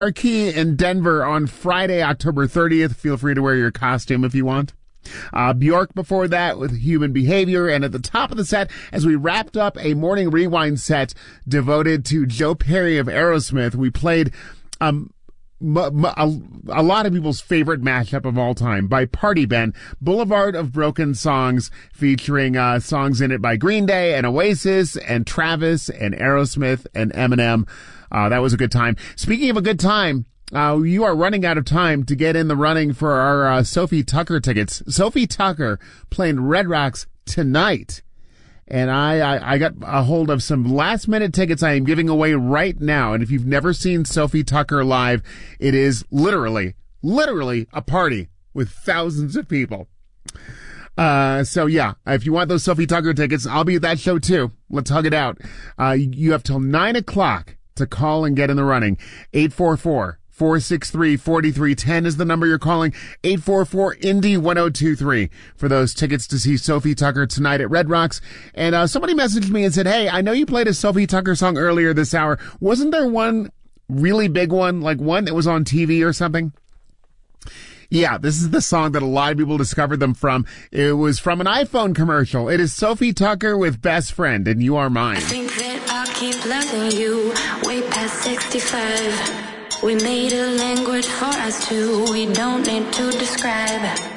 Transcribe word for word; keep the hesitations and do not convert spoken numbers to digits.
Marquee in Denver on Friday, October thirtieth. Feel free to wear your costume if you want. Uh, Bjork before that with Human Behavior. And at the top of the set, as we wrapped up a morning rewind set devoted to Joe Perry of Aerosmith, we played um, m- m- a, a lot of people's favorite mashup of all time by Party Ben, Boulevard of Broken Songs, featuring uh, songs in it by Green Day and Oasis and Travis and Aerosmith and Eminem. Uh, that was a good time. Speaking of a good time, uh, you are running out of time to get in the running for our uh, Sophie Tucker tickets. Sophie Tucker playing Red Rocks tonight. And I, I, I got a hold of some last minute tickets I am giving away right now. And if you've never seen Sophie Tucker live, it is literally, literally a party with thousands of people. Uh, so yeah, if you want those Sophie Tucker tickets, I'll be at that show too. Let's hug it out. Uh, you have till nine o'clock to call and get in the running. eight four four, four six three, four three one zero is the number you're calling. eight four four, Indy one oh two three for those tickets to see Sophie Tucker tonight at Red Rocks. And, uh, somebody messaged me and said, hey, I know you played a Sophie Tucker song earlier this hour. Wasn't there one really big one, like one that was on T V or something? Yeah, this is the song that a lot of people discovered them from. It was from an iPhone commercial. It is Sophie Tucker with Best Friend, and You Are Mine. I think that I'll keep loving you way past sixty-five. We made a language for us two, we don't need to describe.